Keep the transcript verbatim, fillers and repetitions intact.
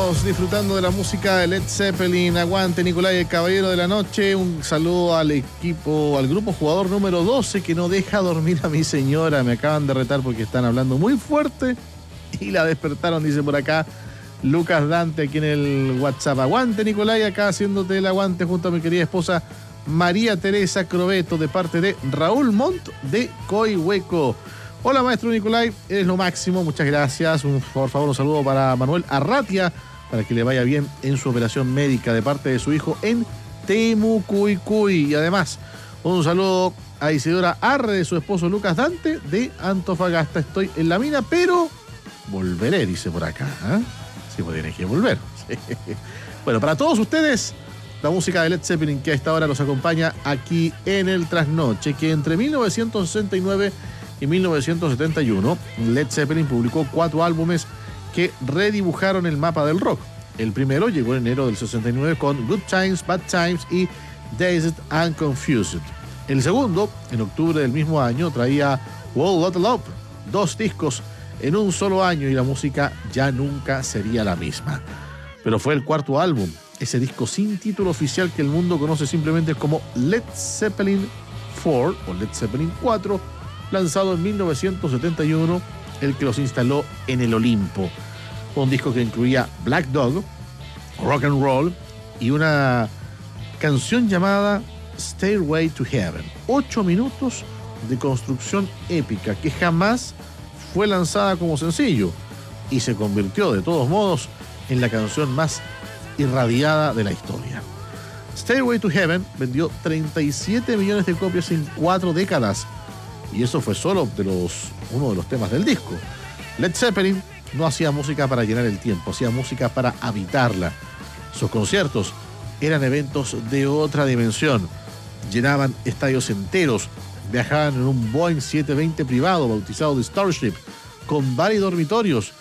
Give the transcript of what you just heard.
Seguimos disfrutando de la música de Led Zeppelin. Aguante Nicolai, el caballero de la noche. Un saludo al equipo, al grupo jugador número doce que no deja dormir a mi señora. Me acaban de retar porque están hablando muy fuerte y la despertaron, dice por acá Lucas Dante aquí en el WhatsApp. Aguante Nicolai, acá haciéndote el aguante junto a mi querida esposa María Teresa Crobeto, de parte de Raúl Montt de Coihueco. Hola maestro Nicolai, eres lo máximo, muchas gracias. Un, por favor, un saludo para Manuel Arratia, para que le vaya bien en su operación médica de parte de su hijo en Temucuicuy. Y además, un saludo a Isidora Arre de su esposo Lucas Dante de Antofagasta. Estoy en la mina, pero volveré, dice por acá. ¿eh? Sí, pues tienes que volver. Bueno, para todos ustedes, la música de Led Zeppelin que a esta hora los acompaña aquí en el Trasnoche, que entre mil novecientos sesenta y nueve y mil novecientos setenta y uno, Led Zeppelin publicó cuatro álbumes que redibujaron el mapa del rock. El primero llegó en enero del sesenta y nueve con Good Times, Bad Times y Dazed and Confused. El segundo, en octubre del mismo año, traía Whole Lotta Love, dos discos en un solo año, y la música ya nunca sería la misma. Pero fue el cuarto álbum, ese disco sin título oficial que el mundo conoce simplemente como Led Zeppelin cuatro o Led Zeppelin cuatro, lanzado en mil novecientos setenta y uno, el que los instaló en el Olimpo. Un disco que incluía Black Dog, Rock and Roll y una canción llamada Stairway to Heaven. Ocho minutos de construcción épica que jamás fue lanzada como sencillo y se convirtió de todos modos en la canción más irradiada de la historia. Stairway to Heaven vendió treinta y siete millones de copias en cuatro décadas. Y eso fue solo de los, uno de los temas del disco. Led Zeppelin no hacía música para llenar el tiempo, hacía música para habitarla. Sus conciertos eran eventos de otra dimensión. Llenaban estadios enteros, viajaban en un Boeing setecientos veinte privado bautizado de Starship, con bar y dormitorios,